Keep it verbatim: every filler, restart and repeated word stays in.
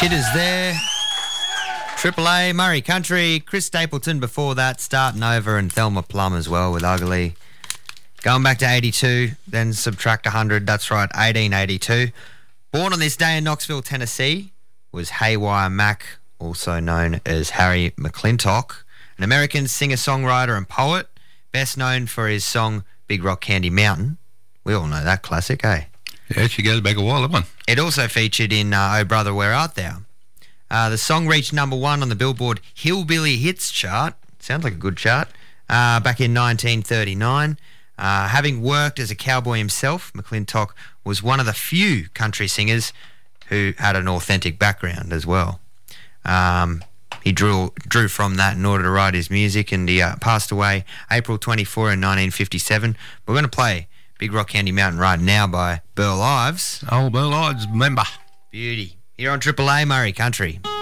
Chitters there. Triple A, Murray Country, Chris Stapleton before that, starting over, and Thelma Plum as well with Ugly. Going back to eighty-two, then subtract one hundred, that's right, eighteen eighty-two. Born on this day in Knoxville, Tennessee, was Haywire Mac, also known as Harry McClintock, an American singer-songwriter and poet, best known for his song Big Rock Candy Mountain. We all know that classic, eh? Yeah, she goes back a while, that one. It also featured in uh, Oh Brother, Where Art Thou? Uh, the song reached number one on the Billboard Hillbilly Hits chart. Sounds like a good chart. Uh, back in nineteen thirty-nine. Uh, having worked as a cowboy himself, McClintock was one of the few country singers who had an authentic background as well. Um, he drew drew from that in order to write his music, and he uh, passed away April twenty-fourth in nineteen fifty-seven. We're going to play Big Rock Candy Mountain right now by Burl Ives. Oh, Burl Ives, member. Beauty. Here on Triple A, Murray Country.